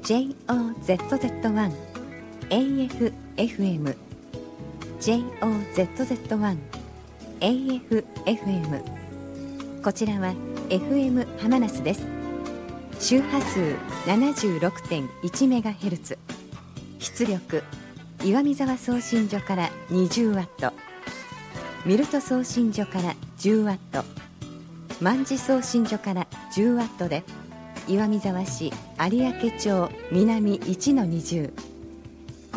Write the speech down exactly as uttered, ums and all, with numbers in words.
ジェイオーゼットゼットワン エーエフエフエム ジェイオーゼットゼットワン エーエフエフエム こちらは エフエム 浜那須です。周波数 ななじゅうろくてんいちメガヘルツ、 出力岩見沢送信所からにじゅうワット、ミルト送信所からじゅうワット、万事送信所からじゅうワットで、岩見沢市有明町南 いちのにじゅう